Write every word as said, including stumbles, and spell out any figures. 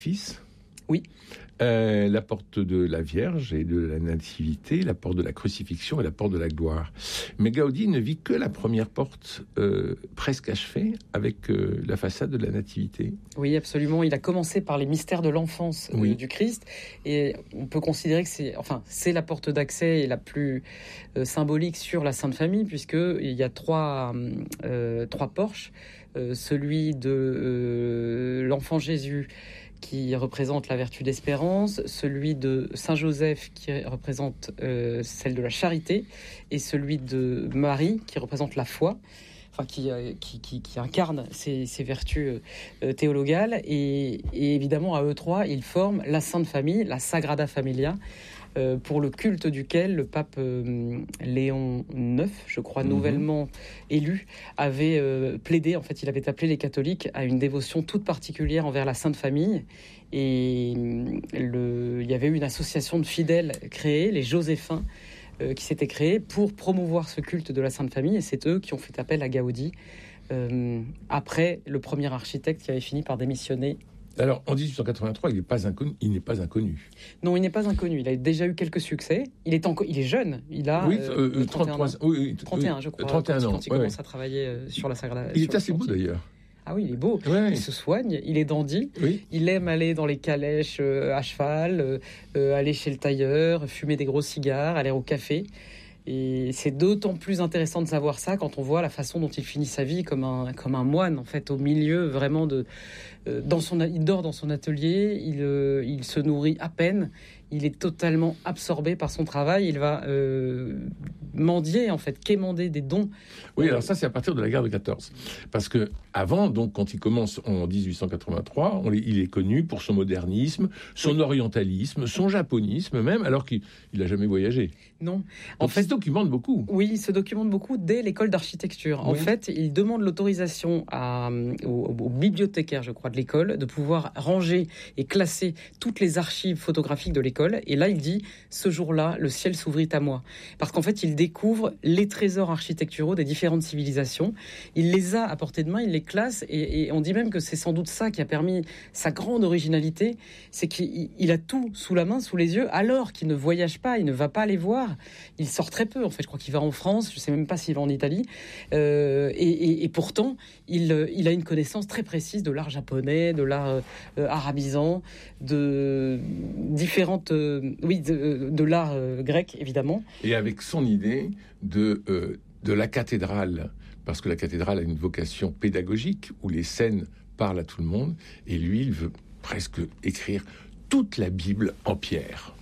fils. Oui. Euh, la porte de la Vierge et de la Nativité, la porte de la Crucifixion et la porte de la Gloire. Mais Gaudi ne vit que la première porte euh, presque achevée avec euh, la façade de la Nativité. Oui, absolument. Il a commencé par les mystères de l'enfance oui. euh, du Christ, et on peut considérer que c'est, enfin, c'est la porte d'accès et la plus euh, symbolique sur la Sainte Famille, puisque il y a trois euh, trois porches, euh, celui de euh, l'enfant Jésus, qui représente la vertu d'espérance, celui de Saint Joseph qui représente euh, celle de la charité, et celui de Marie qui représente la foi, enfin qui, euh, qui, qui, qui incarne ces, ces vertus euh, théologales. Et, et évidemment, à eux trois, ils forment la Sainte Famille, la Sagrada Familia, euh, pour le culte duquel le pape euh, Léon neuf, je crois, mmh. nouvellement élu, avait euh, plaidé, en fait, il avait appelé les catholiques à une dévotion toute particulière envers la Sainte Famille. Et le, il y avait eu une association de fidèles créée, les Joséphin, euh, qui s'était créée pour promouvoir ce culte de la Sainte Famille. Et c'est eux qui ont fait appel à Gaudi, euh, après le premier architecte qui avait fini par démissionner. Alors, en dix-huit cent quatre-vingt-trois, il n'est pas inconnu. Il n'est pas inconnu. Non, il n'est pas inconnu. Il a déjà eu quelques succès. Il est, enco- il est jeune. Il a oui, euh, euh, trente-trois, trente et un ans. Oui, oui, trente et un, je crois. trente et un quand, ans. Quand il ouais, commence ouais. à travailler euh, sur la Sagrada. Il sur est assez beau d'ailleurs. Ah oui, il est beau. Ouais. Il se soigne. Il est dandy. Oui. Il aime aller dans les calèches euh, à cheval, euh, euh, aller chez le tailleur, fumer des gros cigares, aller au café. Et c'est d'autant plus intéressant de savoir ça quand on voit la façon dont il finit sa vie comme un, comme un moine, en fait, au milieu vraiment de... Euh, dans son, il dort dans son atelier, il, euh, il se nourrit à peine, il est totalement absorbé par son travail, il va euh, mendier, en fait, quémander des dons. Oui, alors ça, c'est à partir de la guerre de quatorze. Parce que avant, donc, quand il commence en dix-huit cent quatre-vingt-trois, on, il est connu pour son modernisme, son oui. orientalisme, son japonisme même, alors qu'il n'a jamais voyagé. Non. Donc, en fait, il se documente beaucoup. Oui, il se documente beaucoup dès l'école d'architecture. En oui. fait, il demande l'autorisation à, au, au bibliothécaire, je crois, de l'école, de pouvoir ranger et classer toutes les archives photographiques de l'école. Et là, il dit, ce jour-là, le ciel s'ouvrit à moi. Parce qu'en fait, il découvre les trésors architecturaux des différentes civilisations. Il les a à portée de main, il les classe. Et, et on dit même que c'est sans doute ça qui a permis sa grande originalité. C'est qu'il il a tout sous la main, sous les yeux, alors qu'il ne voyage pas, il ne va pas les voir. Il sort très peu, en fait. Je crois qu'il va en France, je ne sais même pas s'il va en Italie. Euh, et, et, et pourtant, il, il a une connaissance très précise de l'art japonais, de l'art euh, arabisant, de différentes... Euh, oui, de, de l'art euh, grec, évidemment. Et avec son idée de, euh, de la cathédrale, parce que la cathédrale a une vocation pédagogique, où les scènes parlent à tout le monde, et lui, il veut presque écrire toute la Bible en pierre.